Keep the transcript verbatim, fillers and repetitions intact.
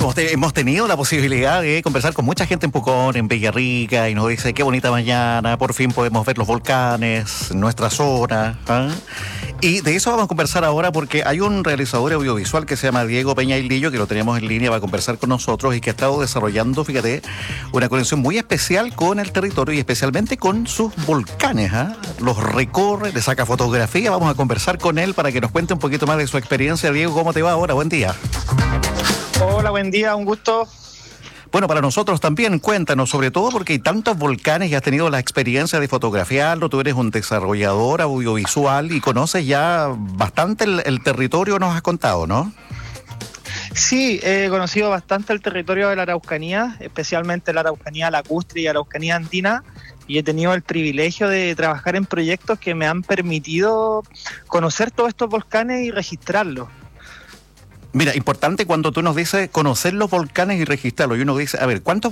hemos, te- hemos tenido la posibilidad de conversar con mucha gente en Pucón, en Villarrica, y nos dice qué bonita mañana, por fin podemos ver los volcanes, nuestra zona. ¿Ah? Y de eso vamos a conversar ahora porque hay un realizador audiovisual que se llama Diego Peña Lillo, que lo tenemos en línea, va a conversar con nosotros y que ha estado desarrollando, fíjate, una conexión muy especial con el territorio y especialmente con sus volcanes. ¿Ah? Los recorre, le saca fotografía, vamos a conversar con él para que nos cuente un poquito más de su experiencia. Diego, ¿cómo te va ahora? Buen día. Hola, buen día, un gusto. Bueno, para nosotros también, cuéntanos, sobre todo porque hay tantos volcanes y has tenido la experiencia de fotografiarlo, tú eres un desarrollador audiovisual y conoces ya bastante el, el territorio, nos has contado, ¿no? Sí, he conocido bastante el territorio de la Araucanía, especialmente la Araucanía lacustre y la Araucanía andina, y he tenido el privilegio de trabajar en proyectos que me han permitido conocer todos estos volcanes y registrarlos. Mira, importante cuando tú nos dices conocer los volcanes y registrarlos, y uno dice, a ver, ¿cuántos